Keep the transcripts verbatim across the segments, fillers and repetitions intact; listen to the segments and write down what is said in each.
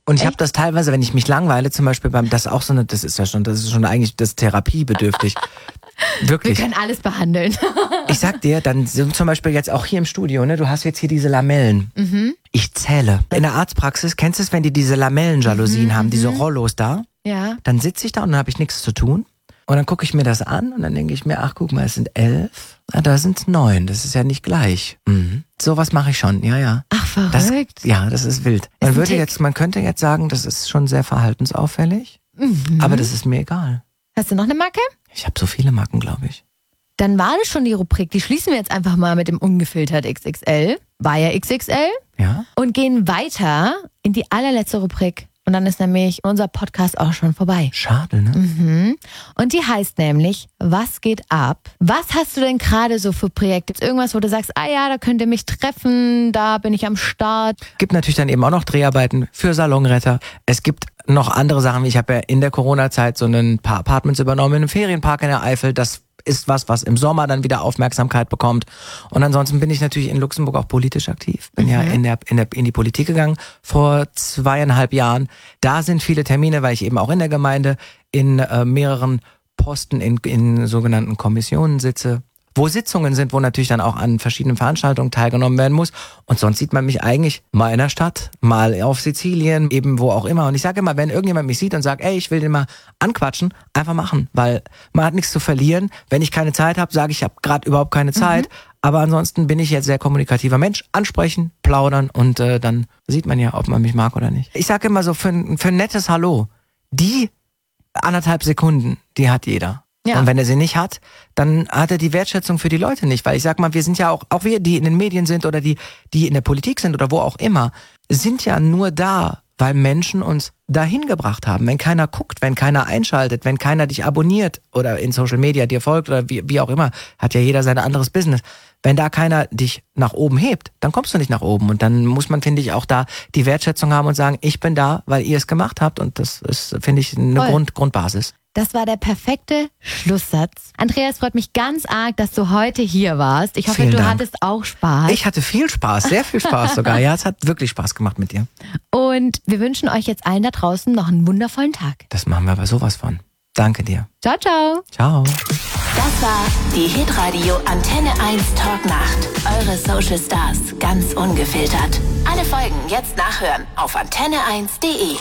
Und ich habe das teilweise, wenn ich mich langweile, zum Beispiel beim, das ist auch so eine, das ist ja schon, das ist schon eigentlich das therapiebedürftig. Wirklich. Wir können alles behandeln. Ich sag dir, dann sind zum Beispiel jetzt auch hier im Studio, ne, du hast jetzt hier diese Lamellen. Mhm. Ich zähle. In der Arztpraxis, kennst du es, wenn die diese Lamellenjalousien mhm, haben, diese Rollos da? Ja. Dann sitze ich da und dann habe ich nichts zu tun. Und dann gucke ich mir das an und dann denke ich mir, ach guck mal, es sind elf. Ah, da sind es neun, das ist ja nicht gleich. Mhm. Sowas mache ich schon, ja, ja. Ach, verrückt. Das, ja, das ist wild. Man Ist würde Tick. jetzt, man könnte jetzt sagen, das ist schon sehr verhaltensauffällig. Mhm. Aber das ist mir egal. Hast du noch eine Macke? Ich habe so viele Macken, glaube ich. Dann war das schon die Rubrik. Die schließen wir jetzt einfach mal mit dem ungefiltert X X L. War ja X X L. Ja. Und gehen weiter in die allerletzte Rubrik. Und dann ist nämlich unser Podcast auch schon vorbei. Schade, ne? Mhm. Und die heißt nämlich, was geht ab? Was hast du denn gerade so für Projekte? Gibt's irgendwas, wo du sagst, ah ja, da könnt ihr mich treffen, da bin ich am Start? Gibt natürlich dann eben auch noch Dreharbeiten für Salonretter. Es gibt noch andere Sachen. Ich habe ja in der Corona-Zeit so ein paar Apartments übernommen in einem Ferienpark in der Eifel. Das ist was, was im Sommer dann wieder Aufmerksamkeit bekommt. Und ansonsten bin ich natürlich in Luxemburg auch politisch aktiv. Bin mhm. ja in der, in der, in die Politik gegangen vor zweieinhalb Jahren. Da sind viele Termine, weil ich eben auch in der Gemeinde in äh, mehreren Posten in, in sogenannten Kommissionen sitze, wo Sitzungen sind, wo natürlich dann auch an verschiedenen Veranstaltungen teilgenommen werden muss. Und sonst sieht man mich eigentlich mal in der Stadt, mal auf Sizilien, eben wo auch immer. Und ich sage immer, wenn irgendjemand mich sieht und sagt, ey, ich will den mal anquatschen, einfach machen, weil man hat nichts zu verlieren. Wenn ich keine Zeit habe, sage ich, ich habe gerade überhaupt keine Zeit. Mhm. Aber ansonsten bin ich jetzt sehr kommunikativer Mensch. Ansprechen, plaudern und äh, dann sieht man ja, ob man mich mag oder nicht. Ich sage immer so, für, für ein nettes Hallo, die anderthalb Sekunden, die hat jeder. Ja. Und wenn er sie nicht hat, dann hat er die Wertschätzung für die Leute nicht. Weil ich sag mal, wir sind ja auch, auch wir, die in den Medien sind oder die, die in der Politik sind oder wo auch immer, sind ja nur da, weil Menschen uns dahin gebracht haben. Wenn keiner guckt, wenn keiner einschaltet, wenn keiner dich abonniert oder in Social Media dir folgt oder wie, wie auch immer, hat ja jeder sein anderes Business. Wenn da keiner dich nach oben hebt, dann kommst du nicht nach oben. Und dann muss man, finde ich, auch da die Wertschätzung haben und sagen, ich bin da, weil ihr es gemacht habt. Und das ist, finde ich, eine Grund, Grundbasis. Das war der perfekte Schlusssatz. Andreas, freut mich ganz arg, dass du heute hier warst. Ich hoffe, Vielen du Dank. hattest auch Spaß. Ich hatte viel Spaß, sehr viel Spaß sogar. Ja, es hat wirklich Spaß gemacht mit dir. Und wir wünschen euch jetzt allen da draußen noch einen wundervollen Tag. Das machen wir aber sowas von. Danke dir. Ciao, ciao. Ciao. Das war die Hitradio Antenne eins Talk Nacht. Eure Social Stars, ganz ungefiltert. Alle Folgen jetzt nachhören auf antenne eins punkt de.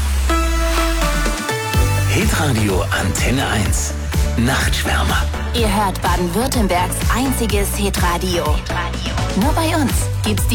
Hitradio Antenne eins. Nachtschwärmer. Ihr hört Baden-Württembergs einziges Hitradio. Nur bei uns gibt's die